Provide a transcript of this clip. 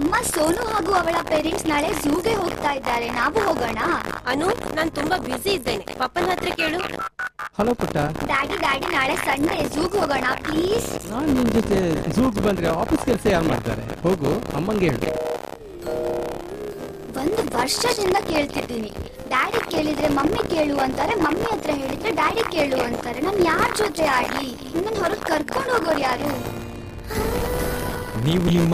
ಅಮ್ಮ ಸೋನು ಹಾಗೂ ಅವಳ ಪೇರೆಂಟ್ಸ್ ನಾಳೆ ಝೂಗೆ ಹೋಗ್ತಾ ಇದ್ದಾರೆ, ನಾವು ಹೋಗೋಣ? ಅನು, ನಾನ್ ತುಂಬಾ ಬ್ಯುಸಿ ಇದ್ದೇನೆ, ಪಪ್ಪನ ಹತ್ರ ಕೇಳು. ಹಲೋ ಪುಟ್ಟ. ಡ್ಯಾಡಿ ನಾಳೆ ಸಂಡೇ ಝೂಗ್ ಹೋಗೋಣ ಪ್ಲೀಸ್. ನಾನ್ ನಿನ್ ಜೊತೆ ಝೂಗ್ ಬಂದ್ರೆ ಆಫೀಸ್ ಕೆಲಸ ಯಾರು ಮಾಡ್ತಾರೆ? ಹೋಗು, ಅಮ್ಮಂಗೆ ಹೇಳು. 1 ವರ್ಷದಿಂದ ಕೇಳ್ತಿದ್ದೀನಿ. ಡ್ಯಾಡಿ ಕೇಳಿದ್ರೆ ಮಮ್ಮಿ ಕೇಳು ಅಂತಾರೆ, ಮಮ್ಮಿ ಹತ್ರ ಹೇಳಿದ್ರೆ ಡ್ಯಾಡಿ ಕೇಳು ಅಂತಾರೆ. ನಾನ್ ಯಾರ ಜೊತೆ ಆಡ್ಲಿ? ನನ್ನ ಹೊರಗೆ ಕರ್ಕೊಂಡು ಹೋಗೋರು ಯಾರು? ನೀವು